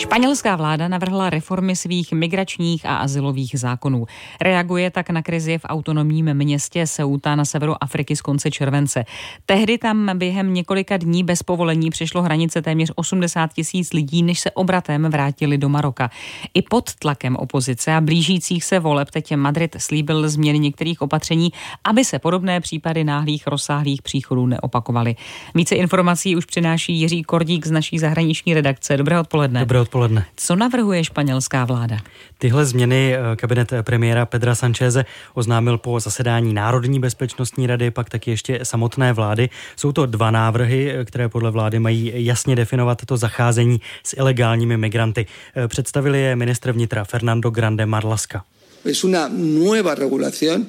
Španělská vláda navrhla reformy svých migračních a azylových zákonů. Reaguje tak na krizi v autonomním městě Ceuta na severu Afriky z konce července. Tehdy tam během několika dní bez povolení přešlo hranice téměř 80 000 lidí, než se obratem vrátili do Maroka. I pod tlakem opozice a blížících se voleb teď Madrid slíbil změny některých opatření, aby se podobné případy náhlých rozsáhlých příchodů neopakovaly. Více informací už přináší Jiří Kordík z naší zahraniční redakce. Dobré odpoledne. Dobré odpoledne. Co navrhuje španělská vláda? Tyhle změny kabinet premiéra Pedra Sancheze oznámil po zasedání Národní bezpečnostní rady, pak taky ještě samotné vlády. Jsou to dva návrhy, které podle vlády mají jasně definovat to zacházení s ilegálními migranty. Představili je ministr vnitra Fernando Grande Marlaska. Es una nueva regulación.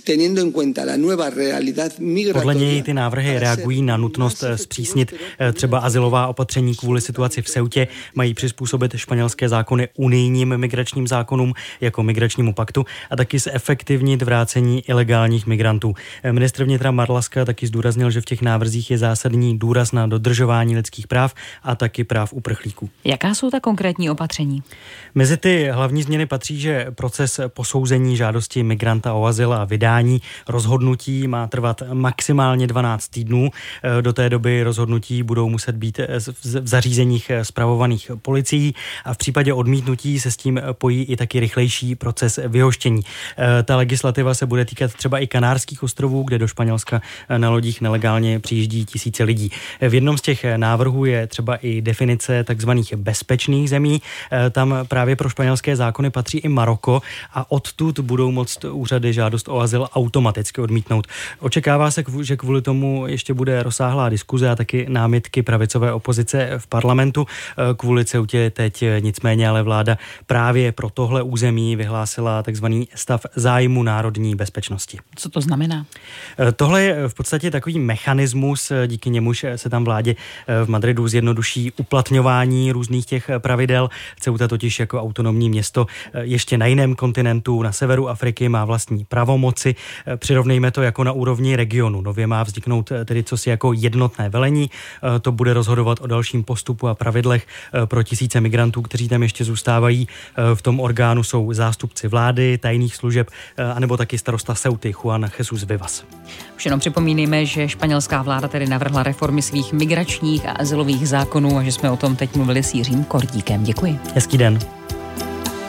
Podle něj ty návrhy reagují na nutnost zpřísnit třeba azylová opatření kvůli situaci v Ceutě, mají přizpůsobit španělské zákony unijním migračním zákonům jako migračnímu paktu a taky zefektivnit vrácení ilegálních migrantů. Ministr vnitra Marlaska taky zdůraznil, že v těch návrzích je zásadní důraz na dodržování lidských práv a taky práv uprchlíků. Jaká jsou ta konkrétní opatření? Mezi ty hlavní změny patří, že proces posouzení žádosti migranta o azyl a vydání rozhodnutí má trvat maximálně 12 týdnů. Do té doby rozhodnutí budou muset být v zařízeních spravovaných policií a v případě odmítnutí se s tím pojí i taky rychlejší proces vyhoštění. Ta legislativa se bude týkat třeba i Kanárských ostrovů, kde do Španělska na lodích nelegálně přijíždí tisíce lidí. V jednom z těch návrhů je třeba i definice takzvaných bezpečných zemí. Tam právě pro španělské zákony patří i Maroko a odtud budou moct úřady žádost o azyl automaticky odmítnout. Očekává se, že kvůli tomu ještě bude rozsáhlá diskuze a taky námitky pravicové opozice v parlamentu. Kvůli Ceutě teď nicméně ale vláda právě pro tohle území vyhlásila takzvaný stav zájmu národní bezpečnosti. Co to znamená? Tohle je v podstatě takový mechanismus, díky němuž se tam vládě v Madridu zjednoduší uplatňování různých těch pravidel. Ceuta totiž jako autonomní město ještě na jiném kontinentu, na severu Afriky, má vlastní pravomoci. Přirovnejme to jako na úrovni regionu. Nově má vzniknout tedy cosi jako jednotné velení. To bude rozhodovat o dalším postupu a pravidlech pro tisíce migrantů, kteří tam ještě zůstávají. V tom orgánu jsou zástupci vlády, tajných služeb, anebo taky starosta Ceuty Juan Jesus Vivas. Už jenom připomínejme, že španělská vláda tedy navrhla reformy svých migračních a azylových zákonů a že jsme o tom teď mluvili s Jiřím Kordíkem. Děkuji. Hezký den.